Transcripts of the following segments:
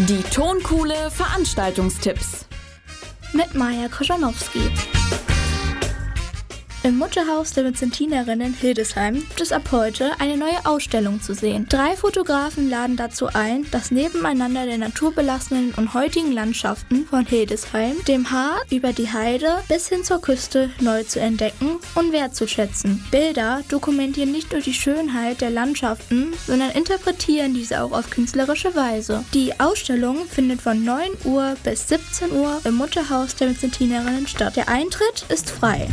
Die Tonkuhle Veranstaltungstipps mit Maja Koschanowski. Im Mutterhaus der Vinzentinerinnen Hildesheim gibt es ab heute eine neue Ausstellung zu sehen. 3 Fotografen laden dazu ein, das Nebeneinander der naturbelassenen und heutigen Landschaften von Hildesheim, dem Harz über die Heide bis hin zur Küste neu zu entdecken und wertzuschätzen. Bilder dokumentieren nicht nur die Schönheit der Landschaften, sondern interpretieren diese auch auf künstlerische Weise. Die Ausstellung findet von 9 Uhr bis 17 Uhr im Mutterhaus der Vinzentinerinnen statt. Der Eintritt ist frei.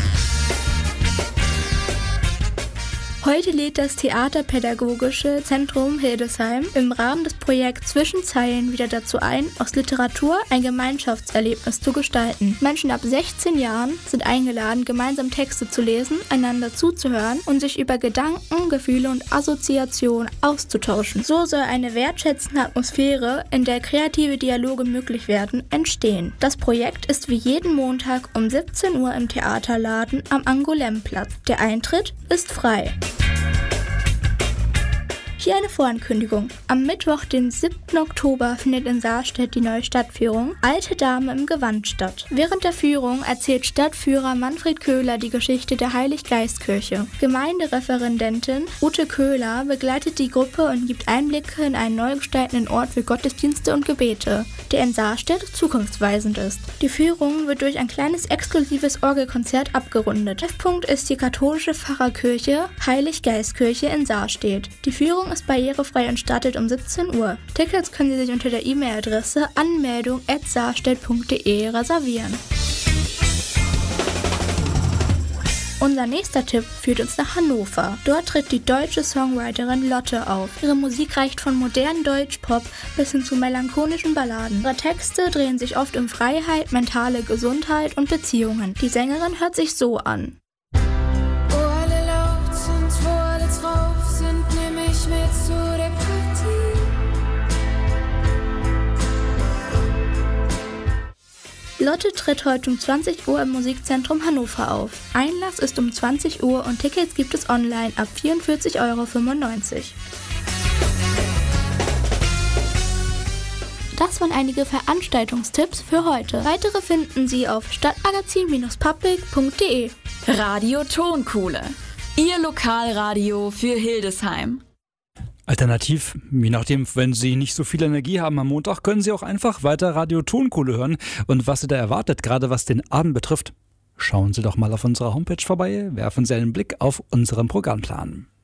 Heute lädt das Theaterpädagogische Zentrum Hildesheim im Rahmen des Projekts Zwischen Zeilen wieder dazu ein, aus Literatur ein Gemeinschaftserlebnis zu gestalten. Menschen ab 16 Jahren sind eingeladen, gemeinsam Texte zu lesen, einander zuzuhören und sich über Gedanken, Gefühle und Assoziationen auszutauschen. So soll eine wertschätzende Atmosphäre, in der kreative Dialoge möglich werden, entstehen. Das Projekt ist wie jeden Montag um 17 Uhr im Theaterladen am Angolemplatz. Der Eintritt ist frei. Hier eine Vorankündigung. Am Mittwoch, den 7. Oktober, findet in Saarstedt die neue Stadtführung Alte Dame im Gewand statt. Während der Führung erzählt Stadtführer Manfred Köhler die Geschichte der Heiliggeistkirche. Gemeindereferentin Ute Köhler begleitet die Gruppe und gibt Einblicke in einen neu gestalteten Ort für Gottesdienste und Gebete, der in Saarstedt zukunftsweisend ist. Die Führung wird durch ein kleines exklusives Orgelkonzert abgerundet. Treffpunkt ist die katholische Pfarrerkirche Heiliggeistkirche in Saarstedt. Die Führung ist barrierefrei und startet um 17 Uhr. Tickets können Sie sich unter der E-Mail-Adresse anmeldung@saarstedt.de reservieren. Unser nächster Tipp führt uns nach Hannover. Dort tritt die deutsche Songwriterin Lotte auf. Ihre Musik reicht von modernen Deutschpop bis hin zu melancholischen Balladen. Ihre Texte drehen sich oft um Freiheit, mentale Gesundheit und Beziehungen. Die Sängerin hört sich so an. Lotte tritt heute um 20 Uhr im Musikzentrum Hannover auf. Einlass ist um 20 Uhr und Tickets gibt es online ab 44,95 €. Das waren einige Veranstaltungstipps für heute. Weitere finden Sie auf stadtmagazin-public.de. Radio Tonkuhle, Ihr Lokalradio für Hildesheim. Alternativ, je nachdem, wenn Sie nicht so viel Energie haben am Montag, können Sie auch einfach weiter Radio Tonkuhle hören. Und was Sie da erwartet, gerade was den Abend betrifft, schauen Sie doch mal auf unserer Homepage vorbei, werfen Sie einen Blick auf unseren Programmplan.